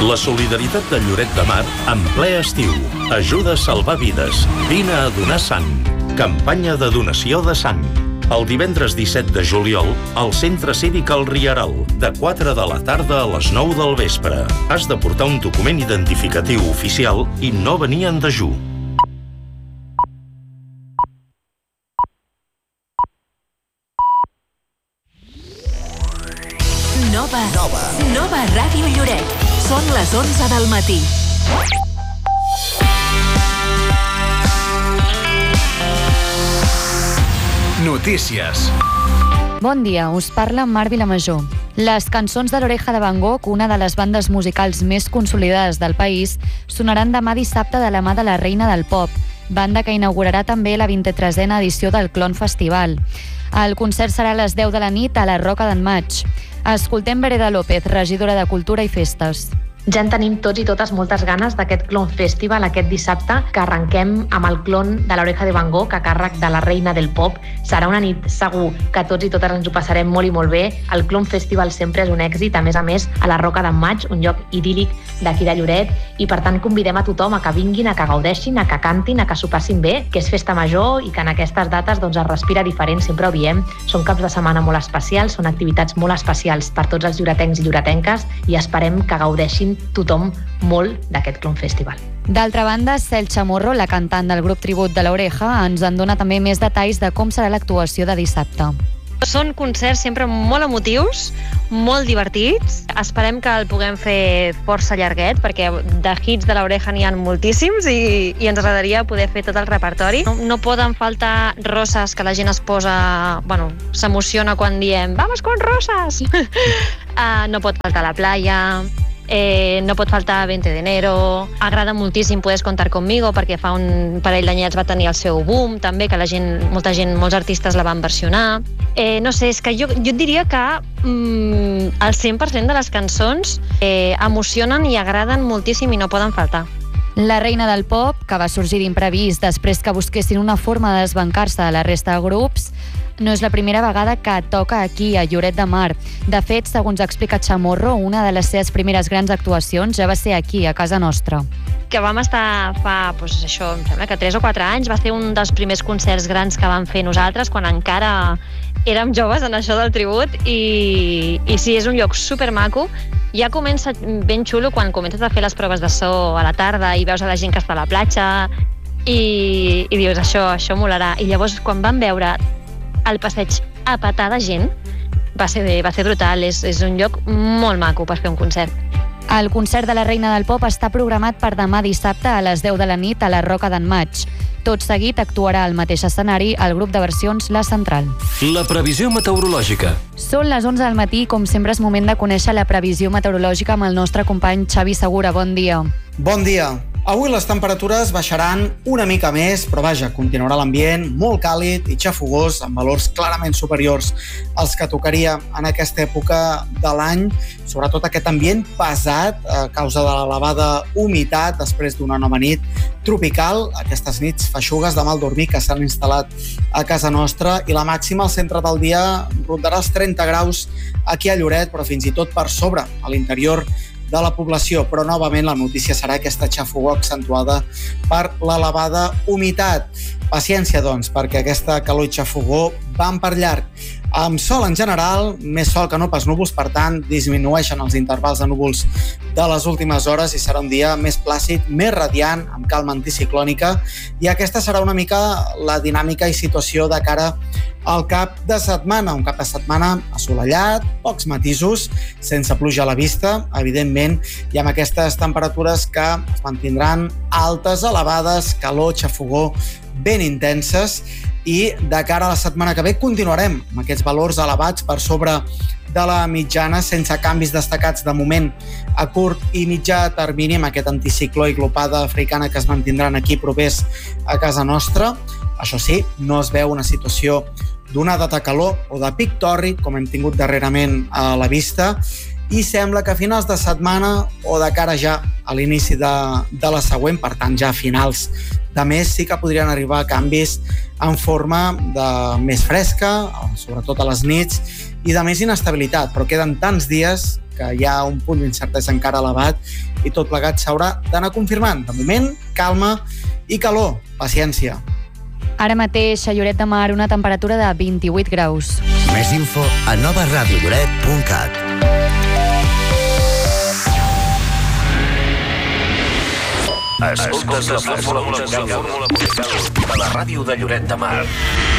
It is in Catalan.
La solidaritat de Lloret de Mar en ple estiu. Ajuda a salvar vides. Vine a donar sang. Campanya de donació de sang. El divendres 17 de juliol, al Centre Cívic El Rieral, de 4 de la tarda a les 9 del vespre. Has de portar un document identificatiu oficial i no venir en dejú. Nova Ràdio Lloret. Són les 11 del matí. Notícies. Bon dia, us parla Mar Vilamajor. Les cançons de l'Oreja de Van Gogh, una de les bandes musicals més consolidades del país, sonaran demà dissabte de la mà de la Reina del Pop, banda que inaugurarà també la 23a edició del Clon Festival. El concert serà a les 10 de la nit a la Roca d'en Maig. Escoltem Vereda López, regidora de Cultura i Festes. Ja en tenim tots i totes moltes ganes d'aquest Clon Festival aquest dissabte, que arrenquem amb el clon de l'Oreja de Van Gogh a càrrec de la Reina del Pop. Serà una nit segur que tots i totes ens ho passarem molt i molt bé. El Clon Festival sempre és un èxit, a més, a la Roca d'en Maig, un lloc idíl·lic d'aquí de Lloret, i per tant convidem a tothom a que vinguin, a que gaudeixin, a que cantin, a que s'ho passin bé, que és festa major i que en aquestes dates es respira diferent, sempre ho diem. Són caps de setmana molt especials, són activitats molt especials per tots els lloretencs i lloretenques i esperem que gaudeixin tothom molt d'aquest Clon Festival. D'altra banda, Cel Chamorro, la cantant del grup tribut de l'Oreja, ens en dona també més detalls de com serà l'actuació de dissabte. Són concerts sempre molt emotius, molt divertits. Esperem que el puguem fer força llarguet, perquè de hits de l'Oreja n'hi ha moltíssims i ens agradaria poder fer tot el repertori. No poden faltar roses, que la gent es posa... s'emociona quan diem «Vamos con rosas!». No pot faltar la playa, no pot faltar 20 de enero. Agrada moltíssim Puedes contar conmigo, perquè fa un parell d'anyets va tenir el seu boom també, que molts artistes la van versionar. No sé, és que jo et diria que el 100% de les cançons emocionen i agraden moltíssim i no poden faltar. La Reina del Pop, que va sorgir d'imprevist després que busquessin una forma de desbancar-se de la resta de grups, no és la primera vegada que toca aquí, a Lloret de Mar. De fet, segons explica Chamorro, una de les seves primeres grans actuacions ja va ser aquí, a casa nostra. Que vam estar fa, em sembla que 3 o 4 anys, va ser un dels primers concerts grans que vam fer nosaltres, quan encara érem joves en això del tribut, i sí, és un lloc supermaco. Ja comença ben xulo quan comences a fer les proves de so a la tarda i veus a la gent que està a la platja i dius, això molarà. I llavors, quan vam veure el passeig a petar de gent, va ser brutal. És un lloc molt maco per fer un concert. El concert de la Reina del Pop està programat per demà dissabte a les 10 de la nit a la Roca d'en Maig. Tot seguit actuarà al mateix escenari el grup de versions La Central. La previsió meteorològica. Són les 11 del matí, com sempre és moment de conèixer la previsió meteorològica amb el nostre company Xavi Segura. Bon dia. Bon dia. Avui les temperatures baixaran una mica més, però vaja, continuarà l'ambient molt càlid i xafogós, amb valors clarament superiors als que tocaria en aquesta època de l'any, sobretot aquest ambient pesat a causa de l'elevada humitat després d'una nova nit tropical, aquestes nits feixugues de mal dormir que s'han instal·lat a casa nostra, i la màxima al centre del dia rondarà els 30 graus aquí a Lloret, però fins i tot per sobre a l'interior de la població, però novament la notícia serà aquesta xafogor accentuada per l'elevada humitat. Paciència, doncs, perquè aquesta calor i xafogor van per llarg. Amb sol en general, més sol que no pas núvols, per tant, disminueixen els intervals de núvols de les últimes hores i serà un dia més plàcid, més radiant, amb calma anticiclònica, i aquesta serà una mica la dinàmica i situació de cara al cap de setmana. Un cap de setmana assolellat, pocs matisos, sense pluja a la vista, evidentment, i amb aquestes temperatures que es mantindran altes, elevades, calor, xafogor, ben intenses, i de cara a la setmana que ve continuarem amb aquests valors elevats per sobre de la mitjana, sense canvis destacats de moment a curt i mitjà termini, amb aquest anticicló i glopada africana que es mantindran aquí propers a casa nostra. Això sí, no es veu una situació d'onada de calor o de pic tòrrid, com hem tingut darrerament a la vista, i sembla que a finals de setmana o de cara ja a l'inici de la següent, per tant ja a finals de mes, sí que podrien arribar canvis en forma de més fresca, sobretot a les nits, i de més inestabilitat, però queden tants dies que hi ha un punt d'incertesa encara elevat i tot plegat s'haurà d'anar confirmant. De moment, calma i calor. Paciència. Ara mateix a Lloret de Mar una temperatura de 28 graus. Més info a novaradiolloret.cat. Escoltes la fórmula musical de la ràdio de Lloret de Mar.